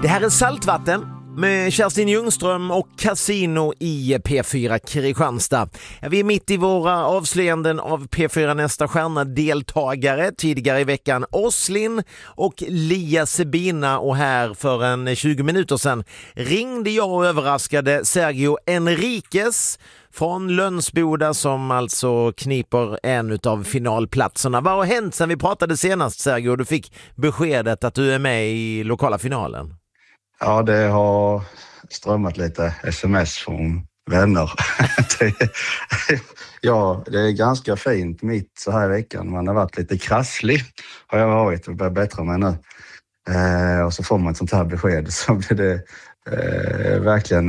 Det här är Saltvatten med Kerstin Ljungström och Casino i P4 Kristianstad. Vi är mitt i våra avslöjanden av P4 Nästa Stjärna-deltagare. Tidigare i veckan Oslin och Lia Sebina, och här för en 20 minuter sedan ringde jag och överraskade Sergio Enriquez från Lönsboda, som alltså kniper en av finalplatserna. Vad har hänt sedan vi pratade senast, Sergio? Du fick beskedet att du är med i lokala finalen. Ja, det har strömmat lite sms från vänner. Ja, det är ganska fint mitt så här i veckan. Man har varit lite krasslig, har jag varit, och börjar bättra mig nu. Och så får man ett sånt här besked, så blir det verkligen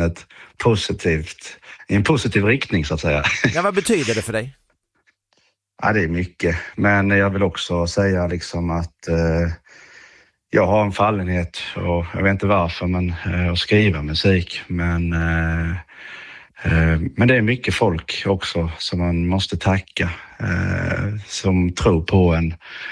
en positiv riktning, så att säga. Ja, vad betyder det för dig? Ja, det är mycket. Men jag vill också säga liksom att jag har en fallenhet, och jag vet inte varför, men att skriva musik. Men det är mycket folk också som man måste tacka, som tror på en.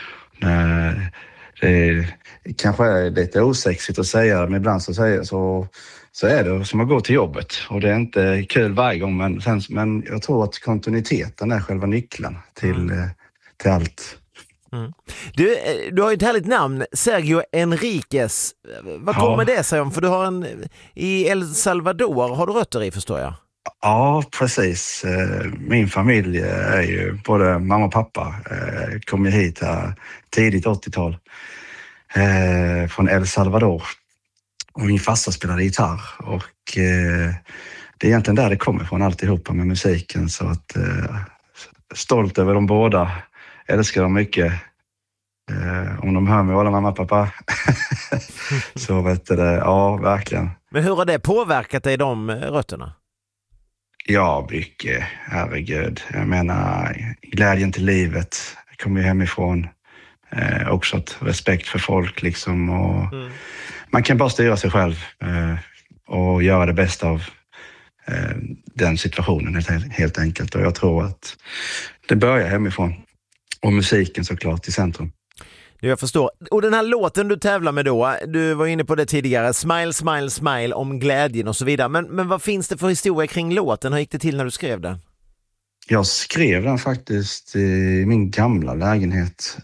Det kanske är lite osexigt att säga, men ibland så är det som att gå till jobbet. Och det är inte kul varje gång, men jag tror att kontinuiteten är själva nyckeln till allt. Mm. Du har ju ett härligt namn, Sergio Enriquez. Vad kommer det sig om? För du har i El Salvador har du rötter i, förstår jag. Ja, precis. Min familj är ju både mamma och pappa kom ju hit här tidigt 80-tal från El Salvador. Och min farsa spelade gitarr, och det är egentligen där det kommer från alltihopa med musiken. Så att stolt över de båda. Älskar dem mycket. Om de hör mig, alla mamma och pappa. Så vet du det, ja, verkligen. Men hur har det påverkat dig, de rötterna? Ja, mycket. Herregud. Jag menar, glädjen till livet. Jag kommer ju hemifrån. Också ett respekt för folk liksom. Och man kan bara styra sig själv och göra det bästa av den situationen helt enkelt. Och jag tror att det börjar hemifrån. Och musiken såklart i centrum. Jag förstår. Och den här låten du tävlar med då, du var inne på det tidigare, Smile, smile, smile, om glädjen och så vidare. Men vad finns det för historia kring låten? Hur gick det till när du skrev den? Jag skrev den faktiskt i min gamla lägenhet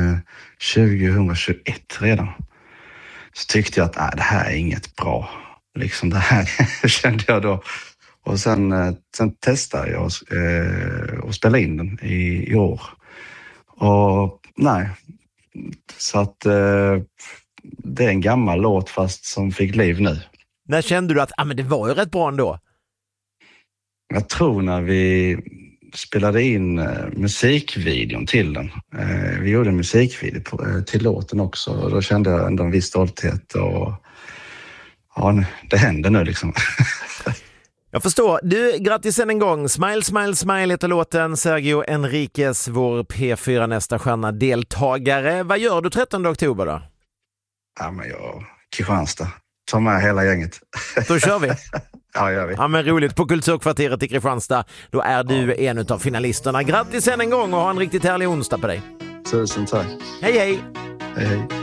2021 redan. Så tyckte jag att det här är inget bra. Liksom det här kände jag då. Och sen testade jag och spela in den i år. Och nej, så att det är en gammal låt fast som fick liv nu. När kände du att men det var ju rätt bra ändå? Jag tror när vi spelade in musikvideon till den. Vi gjorde en musikvideo till låten också, och då kände jag ändå en viss stolthet, och ja, det händer nu liksom. Jag förstår. Du, grattis än en gång. Smile, smile, smile heter låten. Sergio Enriquez, vår P4 Nästa Stjärna-deltagare. Vad gör du 13 oktober då? Ja, men Kristianstad. Ta med hela gänget. Då kör vi. Ja, gör vi. Ja, men roligt. På Kulturkvarteret i Kristianstad. Då är du en av finalisterna. Grattis än en gång och ha en riktigt härlig onsdag på dig. Tusen tack. Hej, hej. Hej, hej.